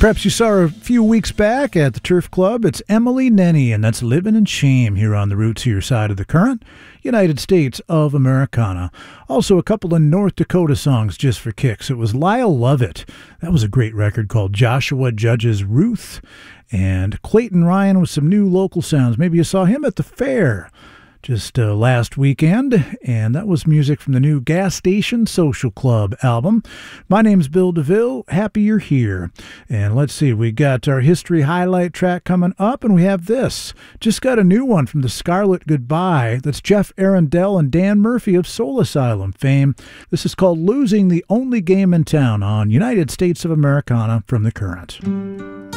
Perhaps you saw her a few weeks back at the Turf Club. It's Emily Nenny, and that's Living in Shame here on the Roots Here side of the current, United States of Americana. Also, a couple of North Dakota songs just for kicks. It was Lyle Lovett. That was a great record called Joshua Judge's Ruth. And Clayton Ryan with some new local sounds. Maybe you saw him at the fair just last weekend, and that was music from the new Gas Station Social Club album. My name's Bill DeVille. Happy you're here. And let's see, we got our history highlight track coming up, and we have this. Just got a new one from the Scarlet Goodbye. That's Jeff Arundel and Dan Murphy of Soul Asylum fame. This is called Losing the Only Game in Town on United States of Americana from the Current.